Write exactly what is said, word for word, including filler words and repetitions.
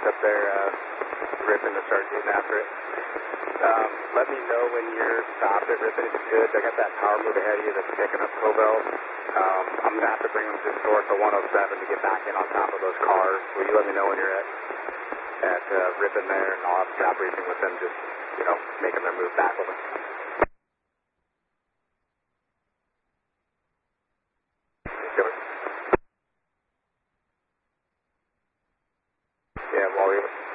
up there uh, ripping to start getting after it. Um, let me know when you're stopped at ripping. It's good. I got that power move ahead of you that's picking up Cobell. Um, I'm going to have to bring them just north of one oh seven to get back in on top of those cars. Will you let me know when you're at, at uh, ripping there, and I'll have a stop briefing with them, just, you know, making their move back with them. Killer. Yeah, Wally.